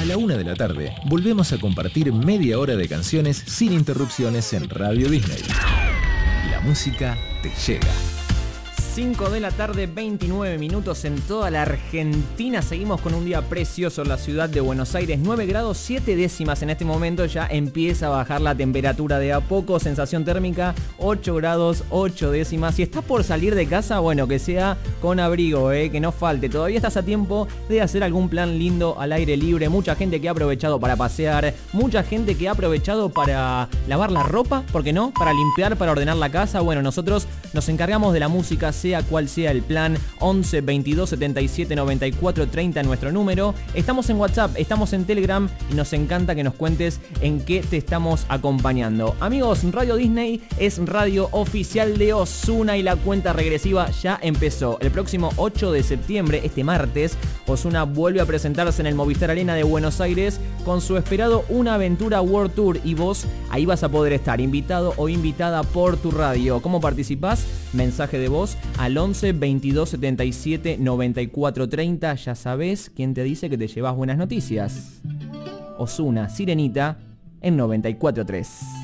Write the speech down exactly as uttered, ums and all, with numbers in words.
A la una de la tarde, volvemos a compartir media hora de canciones sin interrupciones en Radio Disney. La música te llega. cinco de la tarde, veintinueve minutos en toda la Argentina. Seguimos con un día precioso en la ciudad de Buenos Aires. nueve grados siete décimas en este momento. Ya empieza a bajar la temperatura de a poco. Sensación térmica ocho grados ocho décimas. Si estás por salir de casa, bueno, que sea con abrigo, eh, que no falte. Todavía estás a tiempo de hacer algún plan lindo al aire libre. Mucha gente que ha aprovechado para pasear. Mucha gente que ha aprovechado para lavar la ropa. ¿Por qué no? Para limpiar, para ordenar la casa. Bueno, nosotros nos encargamos de la música, sea cual sea el plan. Once veintidós setenta y siete noventa y cuatro treinta nuestro número. Estamos en WhatsApp, estamos en Telegram y nos encanta que nos cuentes en qué te estamos acompañando. Amigos, Radio Disney es radio oficial de Ozuna y la cuenta regresiva ya empezó. El próximo ocho de septiembre, este martes, Ozuna vuelve a presentarse en el Movistar Arena de Buenos Aires con su esperado Una Aventura World Tour, y vos ahí vas a poder estar invitado o invitada por tu radio. ¿Cómo participás? Mensaje de voz al once veintidós setenta y siete noventa y cuatro treinta. Ya sabés quién te dice que te llevas buenas noticias. Ozuna, Sirenita en noventa y cuatro tres.